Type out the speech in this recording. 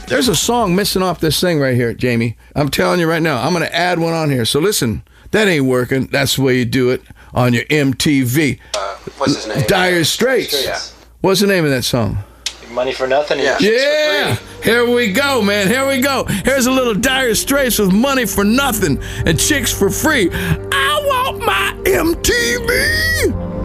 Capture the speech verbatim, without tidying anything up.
There's a song missing off this thing right here, Jamie. I'm telling you right now, I'm going to add one on here. So listen, that ain't working. That's the way you do it on your M T V. Uh, what's his name? Dire Straits. Yeah. What's the name of that song? Money for Nothing. Yeah. Yeah, here we go, man. Here we go. Here's a little Dire Straits with Money for Nothing and Chicks for Free. I want my M T V.